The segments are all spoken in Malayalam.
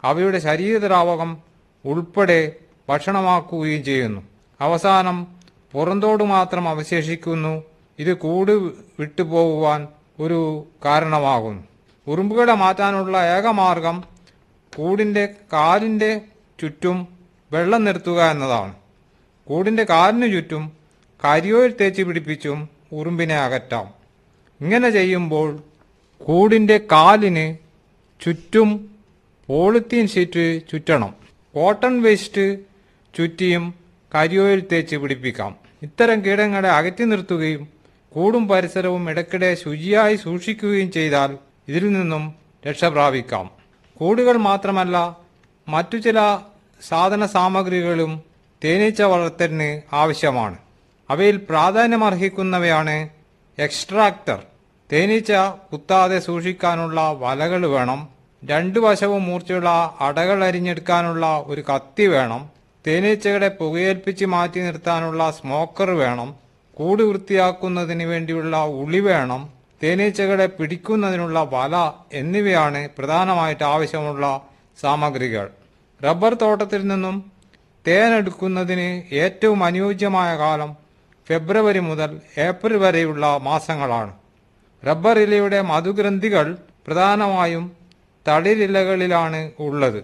അവയുടെ ശരീരദ്രാവകം ഉൾപ്പെടെ ഭക്ഷണമാക്കുകയും ചെയ്യുന്നു. അവസാനം പുറന്തോട് മാത്രം അവശേഷിക്കുന്നു. ഇത് കൂട് വിട്ടുപോകുവാൻ ഒരു കാരണമാകുന്നു. ഉറുമ്പുകളെ മാറ്റാനുള്ള ഏക മാർഗം കൂടിന്റെ കാലിന്റെ ചുറ്റും വെള്ളം നിർത്തുക എന്നതാണ്. കൂടിന്റെ കാലിനു ചുറ്റും കരിയോയിൽ തേച്ച് പിടിപ്പിച്ചും ഉറുമ്പിനെ അകറ്റാം. ഇങ്ങനെ ചെയ്യുമ്പോൾ കൂടിന്റെ കാലിന് ചുറ്റും പോളിത്തീൻ ഷീറ്റ് ചുറ്റണം. കോട്ടൺ വേസ്റ്റ് ചുറ്റിയും കരിയോയിൽ തേച്ച് പിടിപ്പിക്കാം. ഇത്തരം കീടങ്ങളെ അകറ്റി നിർത്തുകയും കൂടും പരിസരവും ഇടയ്ക്കിടെ ശുചിയായി സൂക്ഷിക്കുകയും ചെയ്താൽ ഇതിൽ നിന്നും രക്ഷപ്രാപിക്കാം. കൂടുകൾ മാത്രമല്ല, മറ്റു ചില സാധന സാമഗ്രികളും തേനീച്ച വളർത്തലിന് ആവശ്യമാണ്. അവയിൽ പ്രാധാന്യമർഹിക്കുന്നവയാണ് എക്സ്ട്രാക്ടർ, തേനീച്ച കുത്താതെ സൂക്ഷിക്കാനുള്ള വലകൾ വേണം, രണ്ടു വശവും മൂർച്ചയുള്ള അടകൾ അരിഞ്ഞെടുക്കാനുള്ള ഒരു കത്തി വേണം, തേനീച്ചകളെ പുകയേൽപ്പിച്ച് മാറ്റി നിർത്താനുള്ള സ്മോക്കർ വേണം, കൂട് വൃത്തിയാക്കുന്നതിന് വേണ്ടിയുള്ള ഉളി വേണം, തേനീച്ചകളെ പിടിക്കുന്നതിനുള്ള വല എന്നിവയാണ് പ്രധാനമായിട്ട് ആവശ്യമുള്ള സാമഗ്രികൾ. റബ്ബർ തോട്ടത്തിൽ നിന്നും തേൻ എടുക്കുന്നതിന് ഏറ്റവും അനുയോജ്യമായ കാലം ഫെബ്രുവരി മുതൽ ഏപ്രിൽ വരെയുള്ള മാസങ്ങളാണ്. റബ്ബർ ഇലയുടെ മധുഗ്രന്ഥികൾ പ്രധാനമായും തളിരിലകളിലാണ് ഉള്ളത്.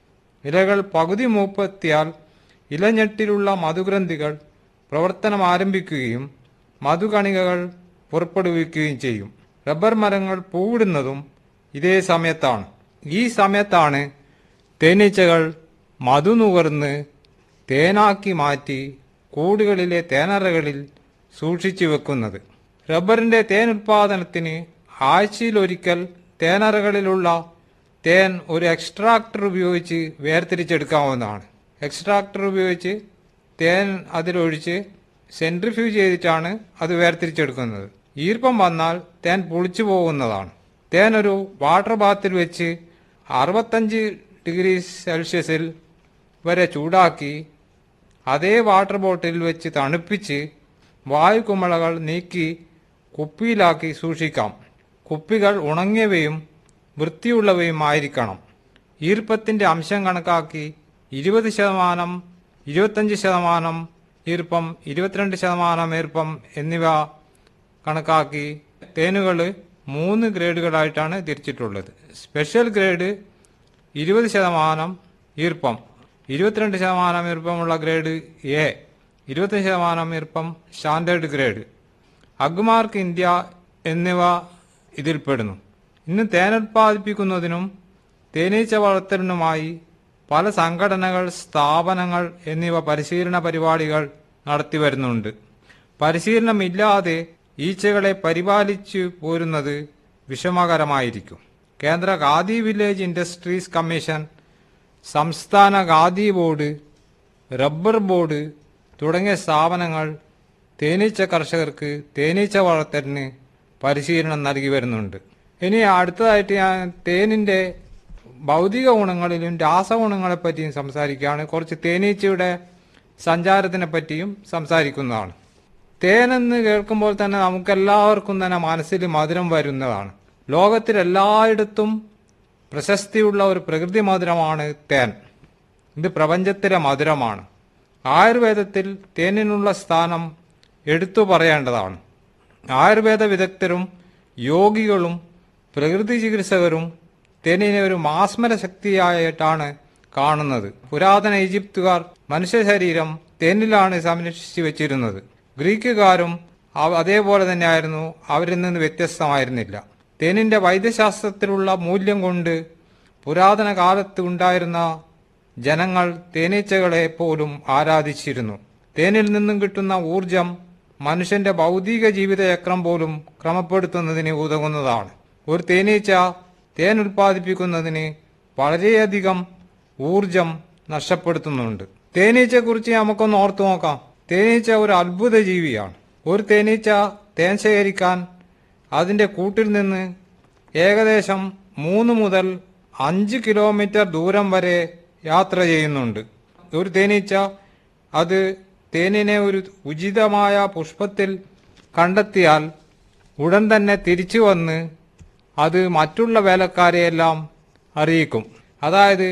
ഇലകൾ പകുതി മൂപ്പെത്തിയാൽ ഇലഞ്ഞെട്ടിലുള്ള മധുഗ്രന്ഥികൾ പ്രവർത്തനം ആരംഭിക്കുകയും മധുകണികകൾ പുറപ്പെടുവിക്കുകയും ചെയ്യും. റബ്ബർ മരങ്ങൾ പൂവിടുന്നതും ഇതേ സമയത്താണ്. ഈ സമയത്താണ് തേനീച്ചകൾ മധു നുകർന്ന് തേനാക്കി മാറ്റി കൂടുകളിലെ തേനറകളിൽ സൂക്ഷിച്ചു വെക്കുന്നത്. റബ്ബറിന്റെ തേൻ ഉൽപാദനത്തിന് ആഴ്ചയിലൊരിക്കൽ തേനറകളിലുള്ള തേൻ ഒരു എക്സ്ട്രാക്ടർ ഉപയോഗിച്ച് വേർതിരിച്ചെടുക്കാവുന്നതാണ്. എക്സ്ട്രാക്ടർ ഉപയോഗിച്ച് തേൻ അതിലൊഴിച്ച് സെൻട്രിഫ്യൂജ് ചെയ്തിട്ടാണ് അത് വേർതിരിച്ചെടുക്കുന്നത്. ഈർപ്പം വന്നാൽ തേൻ പുളിച്ചു പോകുന്നതാണ്. തേൻ ഒരു വാട്ടർ ബാത്തിൽ വെച്ച് 65 ഡിഗ്രി സെൽഷ്യസിൽ വരെ ചൂടാക്കി അതേ വാട്ടർ ബോട്ടിൽ വെച്ച് തണുപ്പിച്ച് വായുകുമിളകൾ നീക്കി കുപ്പിയിലാക്കി സൂക്ഷിക്കാം. കുപ്പികൾ ഉണങ്ങിയവയും വൃത്തിയുള്ളവയും ആയിരിക്കണം. ഈർപ്പത്തിന്റെ അംശം കണക്കാക്കി 20%, 25% ഈർപ്പം, 22% ഈർപ്പം എന്നിവ കണക്കാക്കി തേനുകൾ 3 ഗ്രേഡുകളായിട്ടാണ് തിരിച്ചിട്ടുള്ളത്. സ്പെഷ്യൽ ഗ്രേഡ് 20% ഈർപ്പം, 22% ഈർപ്പമുള്ള ഗ്രേഡ് എ, 25% ഈർപ്പം സ്റ്റാൻഡേർഡ് ഗ്രേഡ്. അഗ്മാർക്ക് ഇന്ത്യ എന്നിവ ഇതിൽപ്പെടുന്നു. ഇന്ന് തേനുൽപാദിപ്പിക്കുന്നതിനും തേനീച്ച വളർത്തലിനുമായി പല സംഘടനകൾ, സ്ഥാപനങ്ങൾ എന്നിവ പരിശീലന പരിപാടികൾ നടത്തി വരുന്നുണ്ട്. പരിശീലനമില്ലാതെ ഈച്ചകളെ പരിപാലിച്ചു പോരുന്നത് വിഷമകരമായിരിക്കും. കേന്ദ്ര ഖാദി വില്ലേജ് ഇൻഡസ്ട്രീസ് കമ്മീഷൻ, സംസ്ഥാന ഖാദി ബോർഡ്, റബ്ബർ ബോർഡ് തുടങ്ങിയ സ്ഥാപനങ്ങൾ തേനീച്ച കർഷകർക്ക് തേനീച്ച വളർത്തലിന് പരിശീലനം നൽകി വരുന്നുണ്ട്. ഇനി അടുത്തതായിട്ട് ഞാൻ തേനിന്റെ ഭൗതിക ഗുണങ്ങളിലും രാസഗുണങ്ങളെ പറ്റിയും സംസാരിക്കുകയാണ്. കുറച്ച് തേനീച്ചയുടെ സഞ്ചാരത്തിനെ പറ്റിയും സംസാരിക്കുന്നതാണ്. തേനെന്ന് കേൾക്കുമ്പോൾ തന്നെ നമുക്കെല്ലാവർക്കും തന്നെ മനസ്സിൽ മധുരം വരുന്നതാണ്. ലോകത്തിലെല്ലായിടത്തും പ്രശസ്തിയുള്ള ഒരു പ്രകൃതി മധുരമാണ് തേൻ. ഇത് പ്രപഞ്ചത്തിലെ മധുരമാണ്. ആയുർവേദത്തിൽ തേനിനുള്ള സ്ഥാനം എടുത്തു പറയേണ്ടതാണ്. ആയുർവേദ വിദഗ്ധരും യോഗികളും പ്രകൃതി ചികിത്സകരും തേനിനെ ഒരു മാസ്മര ശക്തിയായിട്ടാണ് കാണുന്നത്. പുരാതന ഈജിപ്തുകാർ മനുഷ്യ ശരീരം തേനിലാണ് സംരക്ഷിച്ചു വെച്ചിരുന്നത്. ഗ്രീക്കുകാരും അതേപോലെ തന്നെയായിരുന്നു. അവരിൽ നിന്ന് വ്യത്യസ്തമായിരുന്നില്ല. തേനിന്റെ വൈദ്യശാസ്ത്രത്തിലുള്ള മൂല്യം കൊണ്ട് പുരാതന കാലത്ത് ഉണ്ടായിരുന്ന ജനങ്ങൾ തേനീച്ചകളെ പോലും ആരാധിച്ചിരുന്നു. തേനിൽ നിന്നും കിട്ടുന്ന ഊർജം മനുഷ്യന്റെ ഭൗതിക ജീവിതചക്രം പോലും ക്രമപ്പെടുത്തുന്നതിന് ഉതകുന്നതാണ്. ഒരു തേനീച്ച തേൻ ഉൽപ്പാദിപ്പിക്കുന്നതിന് വളരെയധികം ഊർജം നഷ്ടപ്പെടുത്തുന്നുണ്ട്. തേനീച്ചയെക്കുറിച്ച് നമുക്കൊന്ന് ഓർത്തു നോക്കാം. തേനീച്ച ഒരു അത്ഭുത ജീവിയാണ്. ഒരു തേനീച്ച തേൻ ശേഖരിക്കാൻ അതിന്റെ കൂട്ടിൽ നിന്ന് ഏകദേശം 3 മുതൽ 5 കിലോമീറ്റർ ദൂരം വരെ യാത്ര ചെയ്യുന്നുണ്ട്. ഒരു തേനീച്ച അത് തേനിനെ ഒരു ഉചിതമായ പുഷ്പത്തിൽ കണ്ടെത്തിയാൽ ഉടൻ തന്നെ തിരിച്ചു വന്ന് അത് മറ്റുള്ള വേലക്കാരെയെല്ലാം അറിയിക്കും. അതായത്